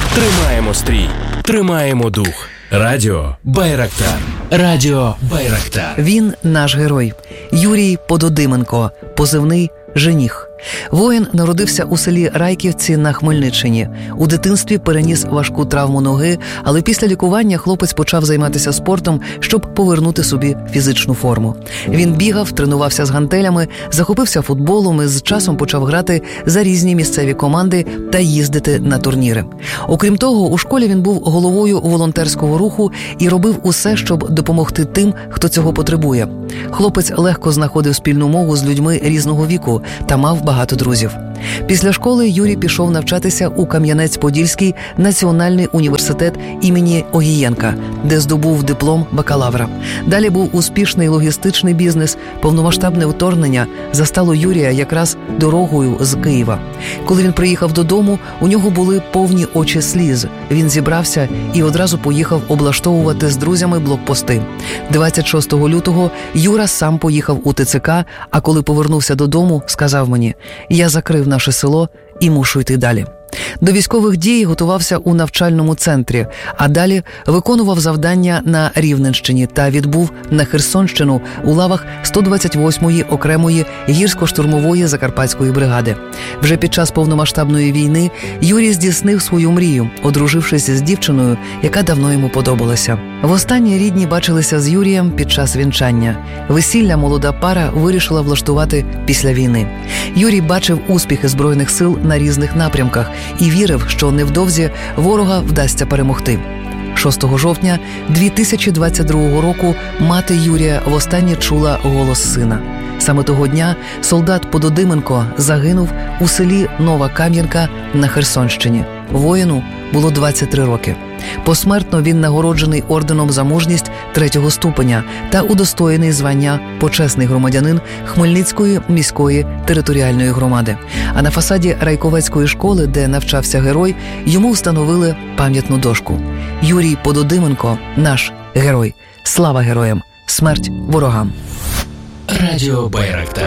Тримаємо стрій, тримаємо дух. Радіо Байрактар. Радіо Байрактар. Він наш герой. Юрій Пододименко, позивний «Жених». Воїн народився у селі Райківці на Хмельниччині. У дитинстві переніс важку травму ноги, але після лікування хлопець почав займатися спортом, щоб повернути собі фізичну форму. Він бігав, тренувався з гантелями, захопився футболом і з часом почав грати за різні місцеві команди та їздити на турніри. Окрім того, у школі він був головою волонтерського руху і робив усе, щоб допомогти тим, хто цього потребує. Хлопець легко знаходив спільну мову з людьми різного віку та мав багато друзів. Після школи Юрій пішов навчатися у Кам'янець-Подільський національний університет імені Огієнка, де здобув диплом бакалавра. Далі був успішний логістичний бізнес. Повномасштабне вторгнення застало Юрія якраз дорогою з Києва. Коли він приїхав додому, у нього були повні очі сліз. Він зібрався і одразу поїхав облаштовувати з друзями блокпости. 26 лютого Юра сам поїхав у ТЦК, а коли повернувся додому, сказав мені: «Я закрив наше село і мушу йти далі». До військових дій готувався у навчальному центрі, а далі виконував завдання на Рівненщині та відбув на Херсонщину у лавах 128-ї окремої гірсько-штурмової Закарпатської бригади. Вже під час повномасштабної війни Юрій здійснив свою мрію, одружившись з дівчиною, яка давно йому подобалася. Востаннє рідні бачилися з Юрієм під час вінчання. Весілля молода пара вирішила влаштувати після війни. Юрій бачив успіхи Збройних сил на різних напрямках і вірив, що невдовзі ворога вдасться перемогти. 6 жовтня 2022 року мати Юрія востаннє чула голос сина. Саме того дня солдат Пододименко загинув у селі Нова Кам'янка на Херсонщині. Воїну було 23 роки. Посмертно він нагороджений орденом за мужність 3-го ступеня та удостоєний звання «Почесний громадянин» Хмельницької міської територіальної громади. А на фасаді Райковецької школи, де навчався герой, йому встановили пам'ятну дошку. Юрій Пододименко – наш герой. Слава героям! Смерть ворогам! Радіо Байрактар.